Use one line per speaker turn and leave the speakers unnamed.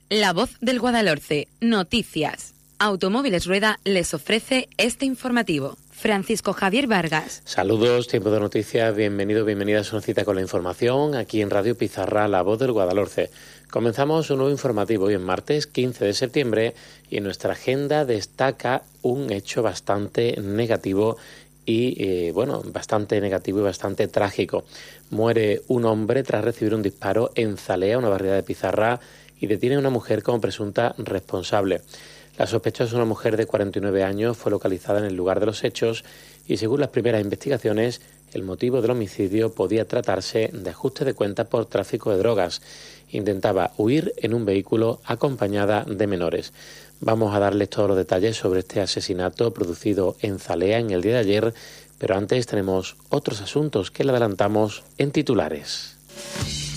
La Voz del Guadalhorce, noticias. Automóviles Rueda les ofrece este informativo. Francisco Javier Vargas.
Saludos, tiempo de noticias, bienvenidas a una cita con la información aquí en Radio Pizarra, La Voz del Guadalhorce. Comenzamos un nuevo informativo hoy en martes 15 de septiembre y en nuestra agenda destaca un hecho bastante negativo y bastante trágico. Muere un hombre tras recibir un disparo en Zalea, una barriada de Pizarra, y detiene a una mujer como presunta responsable. La sospechosa, una mujer de 49 años, fue localizada en el lugar de los hechos y, según las primeras investigaciones, el motivo del homicidio podía tratarse de ajuste de cuentas por tráfico de drogas. Intentaba huir en un vehículo acompañada de menores. Vamos a darles todos los detalles sobre este asesinato producido en Zalea en el día de ayer, pero antes tenemos otros asuntos que le adelantamos en titulares.